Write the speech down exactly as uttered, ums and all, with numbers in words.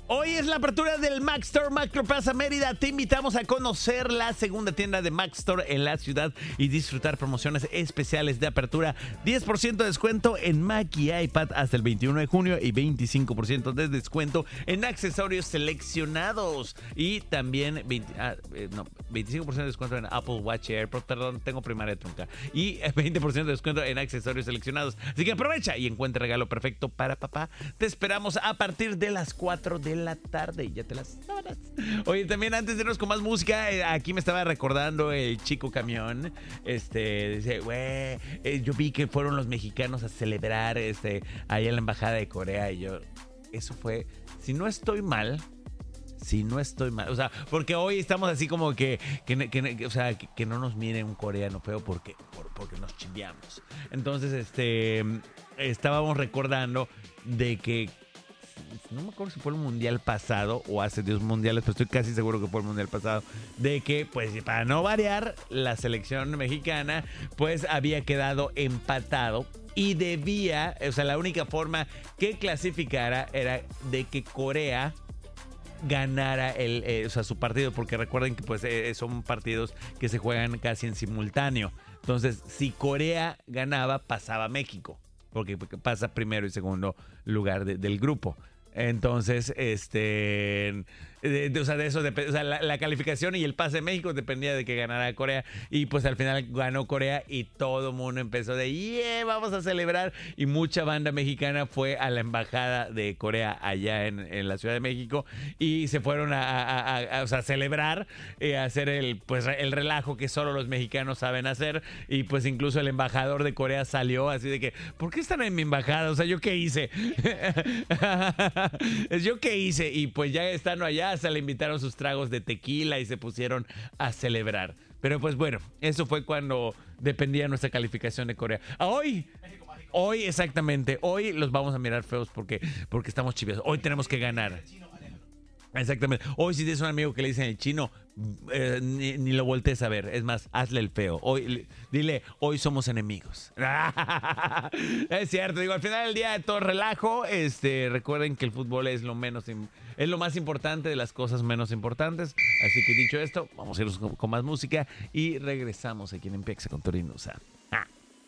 Hoy es la apertura del Mac Store Macroplaza Mérida. Te invitamos a conocer la segunda tienda de Mac Store en la ciudad y disfrutar promociones especiales de apertura. diez por ciento de descuento en Mac y iPad hasta el veintiuno de junio y veinticinco por ciento de descuento en accesorios seleccionados. Y también veinte, ah, eh, no, veinticinco por ciento de descuento en Apple Watch Air. Perdón, tengo primaria trunca. Y veinte por ciento de descuento en accesorios seleccionados. Así que aprovecha y encuentra el regalo perfecto para papá. Te esperamos a partir de las cuatro de la tarde y ya te las sabes. Oye, también antes de irnos con más música, eh, aquí me estaba recordando el chico camión. Este, dice, güey, eh, yo vi que fueron los mexicanos a celebrar este, ahí en la embajada de Corea y yo, eso fue, si no estoy mal, si no estoy mal, o sea, porque hoy estamos así como que, que, que o sea, que, que no nos mire un coreano feo porque, por, porque nos chimbiamos. Entonces, este, estábamos recordando de que no me acuerdo si fue el mundial pasado o hace dos mundiales, pero estoy casi seguro que fue el mundial pasado, de que, pues, para no variar, la selección mexicana, pues, había quedado empatado y debía, o sea, la única forma que clasificara era de que Corea ganara el, eh, o sea, su partido, porque recuerden que, pues, eh, son partidos que se juegan casi en simultáneo. Entonces, si Corea ganaba, pasaba México, porque pasa primero y segundo lugar de, del grupo. Entonces, este, de, de, o sea, de eso depende, o sea, la, la calificación y el pase de México dependía de que ganara Corea y pues al final ganó Corea y todo el mundo empezó de, yeah, vamos a celebrar y mucha banda mexicana fue a la embajada de Corea allá en, en la Ciudad de México y se fueron a, a, a, a, o sea, a celebrar, eh, a hacer el, pues, el relajo que solo los mexicanos saben hacer y pues incluso el embajador de Corea salió así de que, ¿por qué están en mi embajada? O sea, ¿yo qué hice? Es yo qué hice y pues ya estando allá hasta le invitaron sus tragos de tequila y se pusieron a celebrar. Pero pues bueno, eso fue cuando dependía nuestra calificación de Corea. A hoy, México, México. Hoy exactamente, hoy los vamos a mirar feos porque, porque estamos chivios. Hoy tenemos que ganar. Exactamente. Hoy si tienes un amigo que le dicen el chino, eh, ni, ni lo voltees a ver. Es más, hazle el feo. Hoy, dile, hoy somos enemigos. Es cierto, digo, al final del día todo relajo. Este, recuerden que el fútbol es lo menos, es lo más importante de las cosas menos importantes. Así que dicho esto, vamos a irnos con, con más música y regresamos aquí en Empieza con Torinusa. Ah.